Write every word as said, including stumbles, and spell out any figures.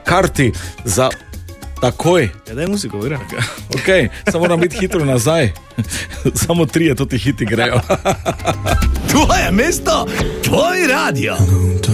karti za takoj. Ja, daj muziko, gre. Ok, samo moram biti hitro nazaj. Samo trije, to ti hiti grejo. Tvoje mesto, tvoj radio.